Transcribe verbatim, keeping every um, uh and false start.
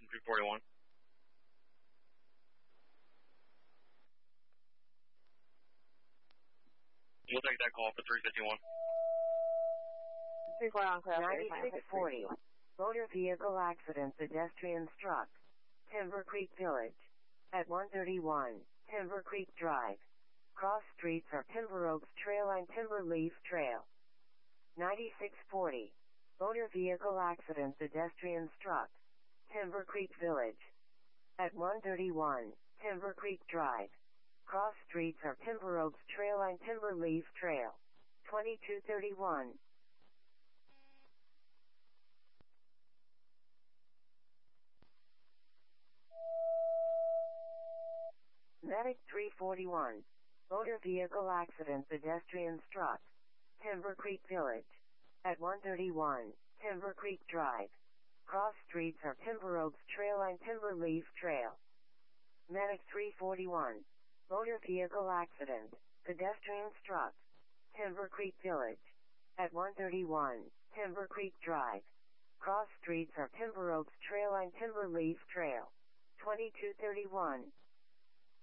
three forty-one. We'll take that call for three fifty-one. three four on clear. ninety-six forty. Motor vehicle accident, pedestrian struck. Timber Creek Village. At one thirty-one, Timber Creek Drive. Cross streets are Timber Oaks Trail and Timber Leaf Trail. ninety-six forty. Motor vehicle accident, pedestrian struck. Timber Creek Village. At one thirty-one, Timber Creek Drive. Cross streets are Timber Oaks Trail and Timber Leaf Trail. twenty-two thirty-one. Medic three forty-one. Motor vehicle accident, pedestrian struck. Timber Creek Village. At one thirty-one, Timber Creek Drive. Cross streets are Timber Oaks Trail and Timber Leaf Trail. Medic three forty-one. Motor vehicle accident, pedestrian struck. Timber Creek Village. At one thirty-one, Timber Creek Drive. Cross streets are Timber Oaks Trail and Timber Leaf Trail. twenty-two thirty-one.